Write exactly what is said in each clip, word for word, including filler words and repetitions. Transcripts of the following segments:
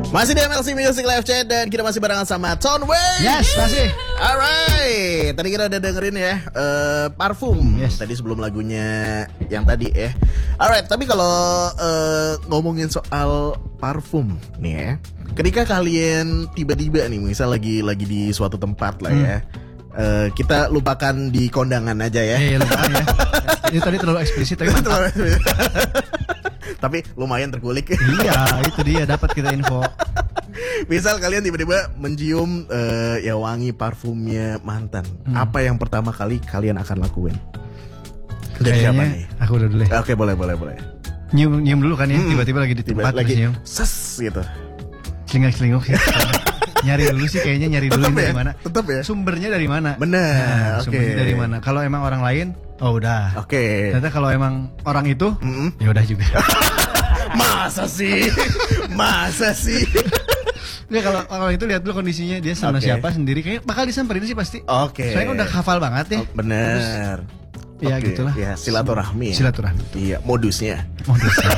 Masih di M L C Music Live Chat dan kita masih barengan sama Tonway. Yes, masih. Alright, tadi kita udah dengerin ya uh, parfum. Yes. Tadi sebelum lagunya yang tadi ya. Alright, tapi kalau uh, ngomongin soal parfum nih ya, ketika kalian tiba-tiba nih, misal lagi lagi di suatu tempat lah ya, hmm. uh, kita lupakan di kondangan aja ya. Iya, lupakan ya. Itu tadi terlalu eksplisit tapi mantap. Tapi lumayan terkulik. Iya, itu dia, dapat kita info. Misal kalian tiba-tiba mencium uh, ya wangi parfumnya mantan, hmm. apa yang pertama kali kalian akan lakuin? Dari siapa nih? Aku udah dulu ya. Oke, boleh, boleh, boleh. Nyium, nyium dulu kan ya, hmm. tiba-tiba lagi di tempat lagi nyium. Ses gitu. Selingkuh-selingkuh ya. Nyari dulu sih kayaknya, nyari dulu ya? dari mana. Tetap ya. Sumbernya dari mana? Benar. Nah, oke. Sumbernya dari mana? Kalau emang orang lain, oh udah. Oke. Okay. Ternyata kalau emang orang itu, mm-hmm. ya udah juga. Masa sih? Masa sih? Nggak, kalau kalau itu lihat dulu kondisinya, dia sama okay. siapa sendiri, kayaknya bakal disamperin sih pasti. Oke. Okay. Soalnya udah hafal banget ya. Oh, bener. Ya okay. gitulah. Ya silaturahmi. Ya. Silaturahmi. Iya, modusnya. Modusnya.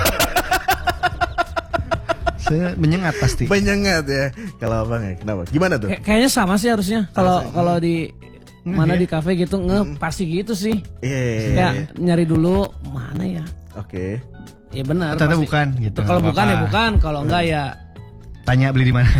Saya menyengat pasti. Menyengat ya. Kalau abang ya, kenapa? Gimana tuh? Kay- kayaknya sama sih harusnya. Kalau kalau di hmm, mana iya. di kafe gitu nge hmm. pasti gitu sih. Iya. Yeah, yeah, Kayak yeah. nyari dulu mana ya. Oke. Okay. Ya benar. Ternyata bukan gitu. Kalau bukan ya bukan, kalau enggak ya tanya beli di mana.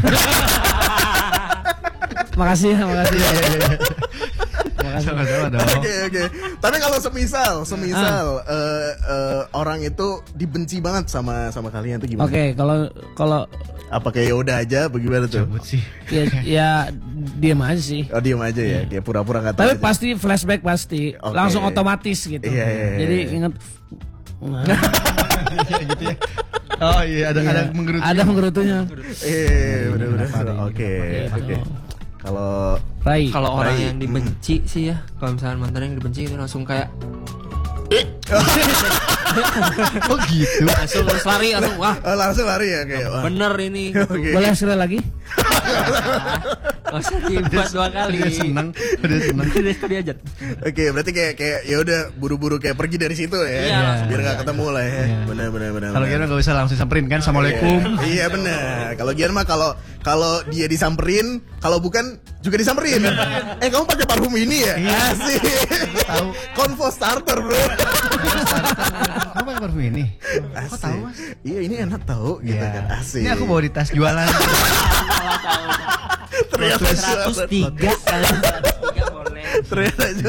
Makasih, makasih. Sama-sama dong. Oke, oke. Tapi kalau semisal, semisal ah. uh, uh, orang itu dibenci banget sama sama kalian tuh gimana? Oke, okay, kalau kalau apa kayak udah aja bagaimana tuh? Cabut sih. Ya, ya diam aja sih. Oh, diam aja ya. Dia pura-pura enggak tahu. Tapi aja. Pasti flashback pasti. Okay. Langsung otomatis gitu. Iya, iya, iya. Jadi ingat nah. gitu ya. Oh iya, ada iya. ada menggerutunya. Ada menggerutunya. Eh, benar-benar. Oke, oke. Kalau Rai, kalau orang Rai. yang dibenci hmm. sih ya, kalau misalnya mantan yang dibenci itu langsung kayak oh gitu. Langsung terus lari, langsung wah. Oh, langsung lari ya kayak. Wah. Bener ini. Okay. Boleh sekali lagi? Gak usah dibuat dua kali. Udah seneng, udah seneng. Udah diajak. Oke, berarti kayak kayak ya udah buru-buru kayak pergi dari situ ya. Iya, biar nggak ketemu lah ya. Iya. Benar benar benar. Kalau Gian nggak usah langsung samperin kan, assalamualaikum. Iya, iya benar. Kalau Gian mah kalau kalau dia disamperin, kalau bukan juga disamperin. eh kamu pakai parfum ini ya? Iya sih. Tahu. Convo starter bro. Kamu pakai parfum ini? Asik. Kok tahu mas? Iya ini enak tahu gitu ya. kan. Asik. Ini aku bawa di tas jualan. Ternyata seratus tiga kali seratus tiga boleh. Ternyata